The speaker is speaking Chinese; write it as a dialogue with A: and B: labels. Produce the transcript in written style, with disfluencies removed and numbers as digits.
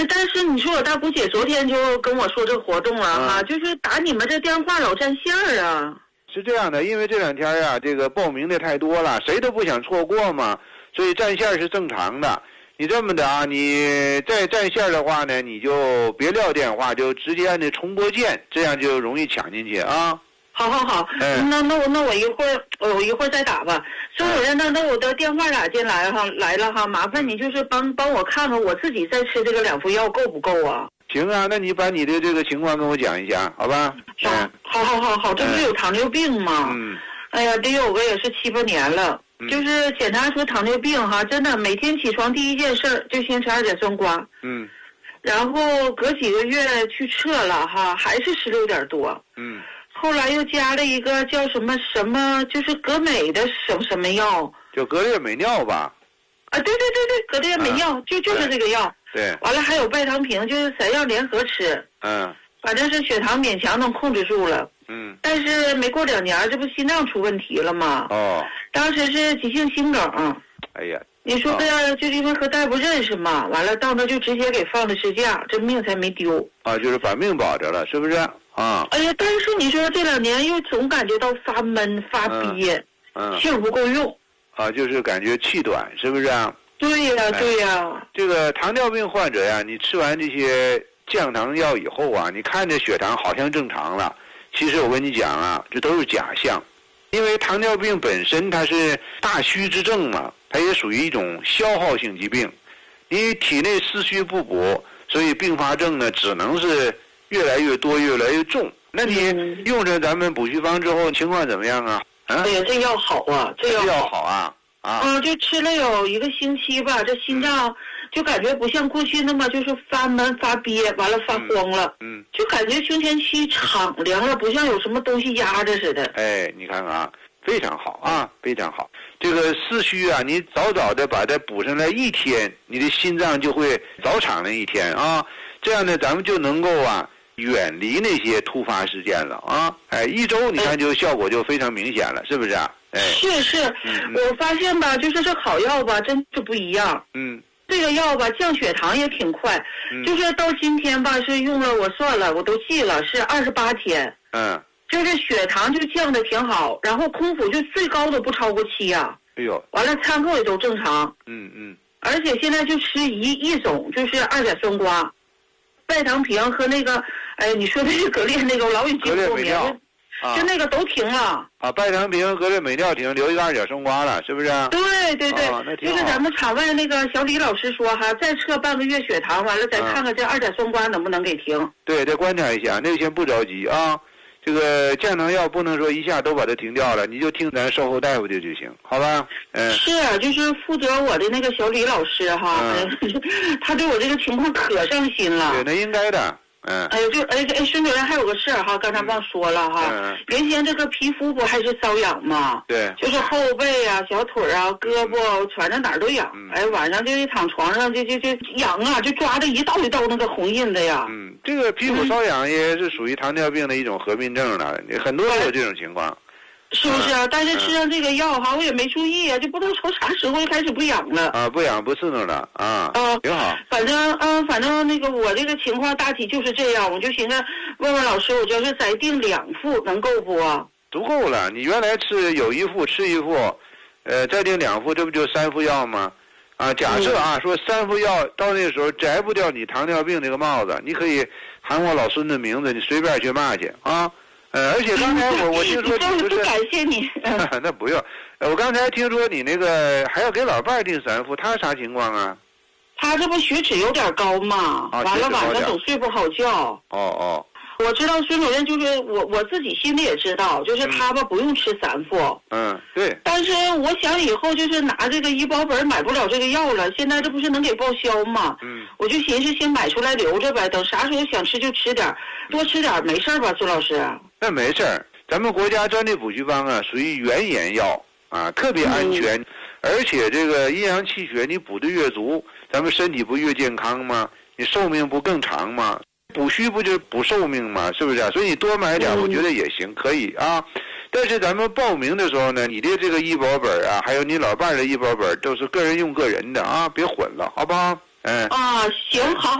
A: 但是你说我大姑姐昨天就跟我说这活动了哈，就是打你们这电话老占线儿啊。
B: 是这样的，因为这2天啊，这个报名的太多了，谁都不想错过嘛，所以占线是正常的。你这么的啊，你再占线的话呢，你就别撂电话，就直接按那重拨键，这样就容易抢进去啊。
A: 好，那我一会儿再打吧。孙主任，那我的电话打进来了哈，麻烦你就是帮我看看我自己再吃这个2副药够不够啊？
B: 行啊，那你把你的这个情况跟我讲一下，好吧？
A: 好，这不是有糖尿病吗？哎呀，得有个也是7、8年了。就是检查出糖尿病哈，真的每天起床第一件事就先吃2甲酸胍。然后隔几个月去测了哈，还是16点多。后来又加了一个叫什么，就是格美的什么药，
B: 就格列美尿吧。
A: 啊，对，格列美尿，就是这个药。
B: 对。
A: 完了还有拜糖平，就是3样联合吃。反正是血糖勉强能控制住了。但是没过2年，这不心脏出问题了吗？当时是急性心梗。
B: 哎呀，
A: 你说这就是因为和大夫认识嘛，完了到那就直接给放了支架，这命才没丢。
B: 就是把命保着了，是不是？
A: 哎呀，但是你说这2年又总感觉到发闷发憋，气儿不够用。
B: 就是感觉气短，是不是啊？
A: 对呀。
B: 这个糖尿病患者呀，你吃完这些降糖药以后啊，你看着血糖好像正常了，其实我跟你讲啊，这都是假象。因为糖尿病本身它是大虚之症嘛，它也属于一种消耗性疾病，你体内四虚不补，所以并发症呢只能是越来越多越来越重。那你用着咱们补虚方之后情况怎么样啊？
A: 哎呀，这药好啊，这
B: 药好啊。
A: 就吃了有1个星期吧，这心脏就感觉不像过去那么就是发闷发憋，完了发慌了。就感觉胸前期敞亮了，不像有什么东西压着似的。
B: 哎，你看看啊，非常好啊，非常好。这个四虚啊，你早早的把它补上来1天，你的心脏就会早敞亮1天啊。这样呢，咱们就能够啊远离那些突发事件了啊。1周你看就效果就非常明显了，是不是啊？
A: 是，我发现吧，就是这好药吧，真是不一样。这个药吧，降血糖也挺快。就是到今天吧，是用了，我算了，我都记了，是28天。就是血糖就降得挺好，然后空腹就最高的不超过7啊。
B: 哎呦。
A: 完了餐后也都正常。而且现在就吃一种，就是2甲酸胍、拜糖平和那个，你说的是格列那个，我老已经过名了。就那个都停了。拜
B: 糖平、格列美尿停，留一个2甲酸胍了，是不是？
A: 对，那个咱们场外那个小李老师说哈，再测半个月血糖，完了再看看这2甲酸胍能不能给停。
B: 对，再观察一下，那个先不着急啊。这个降糖药不能说一下都把它停掉了，你就听咱售后大夫的就行，好吧？
A: 是，就是负责我的那个小李老师哈，他对我这个情况可上心了。
B: 对，那应该的。
A: 孙主任还有个事儿哈，刚才忘说了哈。原先这个皮肤不还是瘙痒吗？
B: 对。
A: 就是后背啊、小腿啊、胳膊，反正哪儿都痒。晚上就一躺床上就痒啊，就抓着一道一道那个红印子呀。
B: 这个皮肤瘙痒也是属于糖尿病的一种合并症了，很多都有这种情况。
A: 是不是？但是吃上这个药哈，我也没注意啊，就不知道从啥时候就开始不痒了。
B: 不痒不刺挠了啊。挺好。
A: 反正那个我这个情况大体就是这样，我就寻思问问老师，我就是再订2副能够不？
B: 足够了，你原来有1副吃1副，再订2副，这不就3副药吗？假设说3副药到那个时候摘不掉你糖尿病这个帽子，你可以喊我老孙的名字，你随便去骂去啊。而且刚才我听说你不是
A: 感谢你。
B: 那不用，我刚才听说你那个还要给老伴儿订3副，他啥情况啊？
A: 他这不血脂有点高嘛，完了晚上总睡不好觉。我知道孙主任就是我自己心里也知道，就是他吧不用吃3副。
B: 对。
A: 但是我想以后就是拿这个医保本买不了这个药了，现在这不是能给报销吗？我就寻思先买出来留着呗，等啥时候想吃就吃点，多吃点没事吧，孙老师？
B: 那没事儿，咱们国家专利补虚方啊，属于原研药啊，特别安全，而且这个阴阳气血你补的越足，咱们身体不越健康吗？你寿命不更长吗？补虚不就是补寿命吗？是不是啊？所以你多买点，我觉得也行，可以啊。但是咱们报名的时候呢，你的这个医保本啊，还有你老伴的医保本都是个人用个人的啊，别混了，好不好？
A: 行，好。